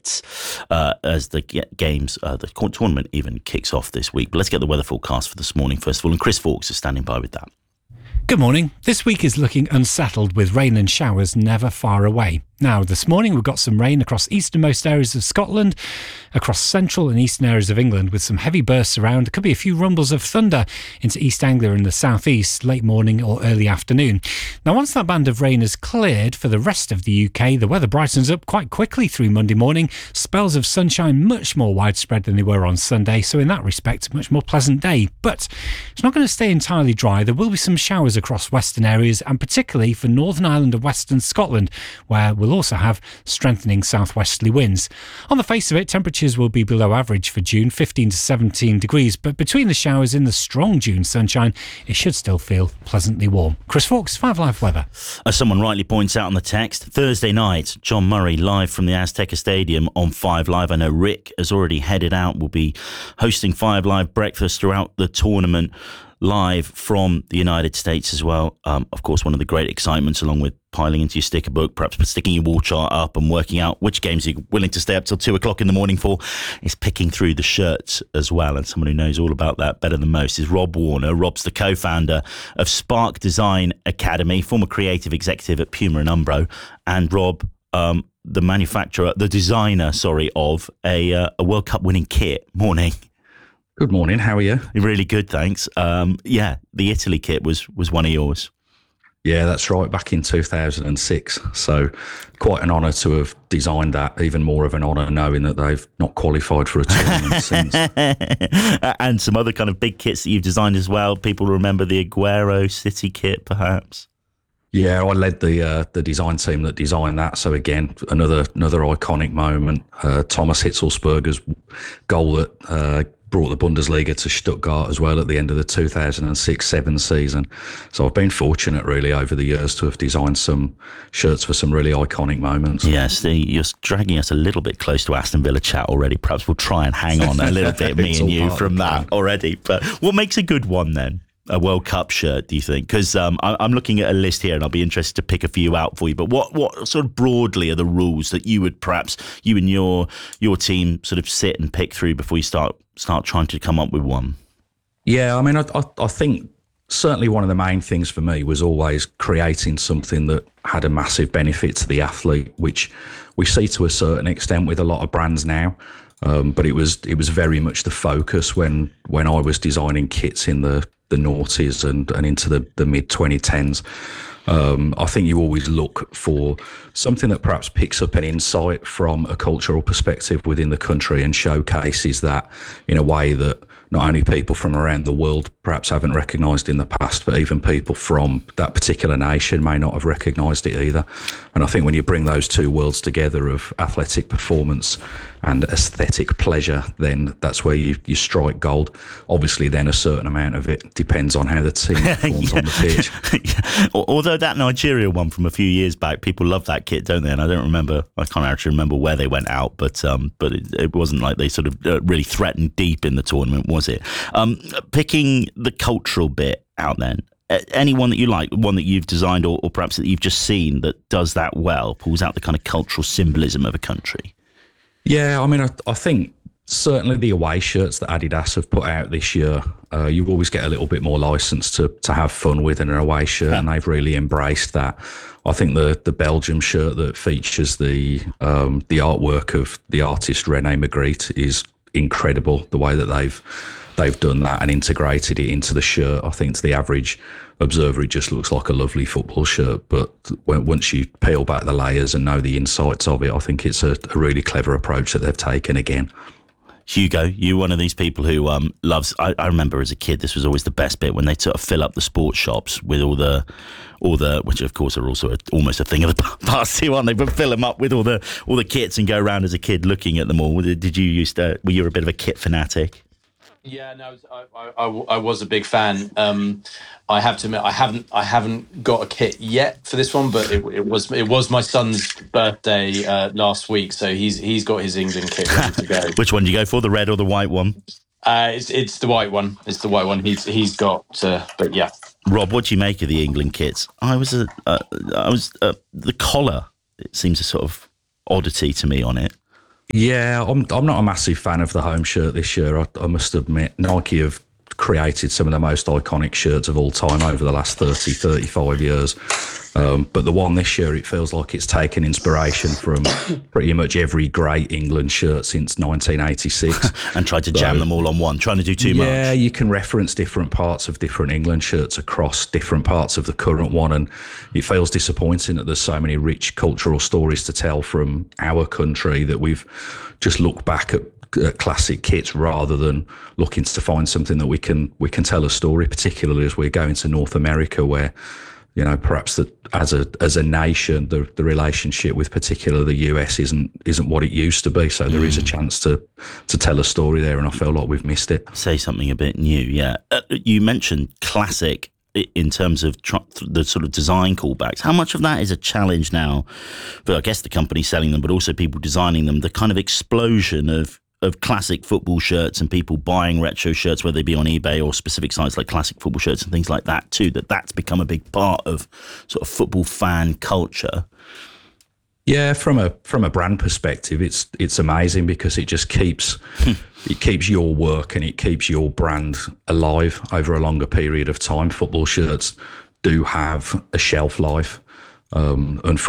kits as the games, the tournament even kicks off this week. But let's get the weather forecast for this morning first of all, and Chris Fawkes is standing by with that. Good morning. This week is looking unsettled with rain and showers never far away. Now, this morning we've got some rain across easternmost areas of Scotland, across central and eastern areas of England with some heavy bursts around. There could be a few rumbles of thunder into East Anglia and the southeast late morning or early afternoon. Now, once that band of rain is cleared for the rest of the UK, the weather brightens up quite quickly through Monday morning. Spells of sunshine much more widespread than they were on Sunday, so in that respect, a much more pleasant day. But it's not going to stay entirely dry. There will be some showers across western areas and particularly for Northern Ireland and Western Scotland, where we'll also have strengthening southwesterly winds. On the face of it, temperatures will be below average for June, 15 to 17 degrees, but between the showers in the strong June sunshine, it should still feel pleasantly warm. Chris Fawkes, 5 Live weather. As someone rightly points out on the text, Thursday night, John Murray live from the Azteca Stadium on 5 Live. I know Rick has already headed out. We'll be hosting 5 Live breakfast throughout the tournament, live from the United States as well. Of course, one of the great excitements, along with piling into your sticker book, perhaps sticking your wall chart up and working out which games you're willing to stay up till 2 o'clock in the morning for, is picking through the shirts as well. And someone who knows all about that better than most is Rob Warner. Rob's the co-founder of Spark Design Academy, former creative executive at Puma and Umbro. And Rob, the designer of a World Cup winning kit. Morning. Good morning, how are you? Really good, thanks. The Italy kit was one of yours. Yeah, that's right, back in 2006. So quite an honour to have designed that, even more of an honour knowing that they've not qualified for a tournament since. And some other kind of big kits that you've designed as well. People remember the Aguero City kit, perhaps? Yeah, I led the design team that designed that. So again, another iconic moment. Thomas Hitzelsberger's goal that brought the Bundesliga to Stuttgart as well at the end of the 2006-07 season. So I've been fortunate really over the years to have designed some shirts for some really iconic moments. Yes, you're dragging us a little bit close to Aston Villa chat already. Perhaps we'll try and hang on a little bit, me and you, from that already. But what makes a good one then? A World Cup shirt, do you think? Because I'm looking at a list here and I'll be interested to pick a few out for you. But what sort of broadly are the rules that you would perhaps, you and your team sort of sit and pick through before you start trying to come up with one? Yeah, I mean, I think certainly one of the main things for me was always creating something that had a massive benefit to the athlete, which we see to a certain extent with a lot of brands now. But it was very much the focus when I was designing kits in the noughties and into the mid 2010s. I think you always look for something that perhaps picks up an insight from a cultural perspective within the country and showcases that in a way that not only people from around the world perhaps haven't recognised in the past, but even people from that particular nation may not have recognised it either. And I think when you bring those two worlds together of athletic performance and aesthetic pleasure, then that's where you strike gold. Obviously, then a certain amount of it depends on how the team performs on the pitch. Although that Nigeria one from a few years back, people love that kit, don't they? And I can't actually remember where they went out, but it wasn't like they sort of really threatened deep in the tournament, was it? Picking the cultural bit out then, anyone that you like, one that you've designed or perhaps that you've just seen that does that well, pulls out the kind of cultural symbolism of a country? Yeah, I mean, I think certainly the away shirts that Adidas have put out this year, you always get a little bit more license to have fun with in an away shirt, and they've really embraced that. I think the Belgium shirt that features the artwork of the artist René Magritte is incredible, the way that they've done that and integrated it into the shirt. I think to the average observer, it just looks like a lovely football shirt. But once you peel back the layers and know the insights of it, I think it's a really clever approach that they've taken again. Hugo, you're one of these people who loves. I remember as a kid, this was always the best bit when they sort of fill up the sports shops with all the, which of course are also almost a thing of the past too, aren't they? But fill them up with all the kits and go around as a kid looking at them all. Did you were you a bit of a kit fanatic? Yeah, no, I was a big fan. I have to admit, I haven't got a kit yet for this one, but it was my son's birthday last week, so he's got his England kit ready to go. Which one do you go for, the red or the white one? It's the white one. It's the white one. He's got, but yeah. Rob, what do you make of the England kits? The collar. It seems a sort of oddity to me on it. Yeah, I'm not a massive fan of the home shirt this year. I must admit, Nike have created some of the most iconic shirts of all time over the last 30, 35 years. But the one this year, it feels like it's taken inspiration from pretty much every great England shirt since 1986. And tried to jam them all on one, trying to do too much. Yeah, you can reference different parts of different England shirts across different parts of the current one. And it feels disappointing that there's so many rich cultural stories to tell from our country that we've just looked back at classic kits rather than looking to find something that we can tell a story, particularly as we're going to North America, where perhaps that as a nation the relationship with particularly the US isn't what it used to be. So there is a chance to tell a story there, and I feel like we've missed it. Say something a bit new, yeah. You mentioned classic in terms of the sort of design callbacks. How much of that is a challenge now for, I guess, the company selling them, but also people designing them? The kind of explosion of classic football shirts and people buying retro shirts, whether they be on eBay or specific sites like Classic Football Shirts and things like that too, that's become a big part of sort of football fan culture. Yeah, from a brand perspective, it's amazing because it just keeps it keeps your work and it keeps your brand alive over a longer period of time. Football shirts do have a shelf life. Unfortunately,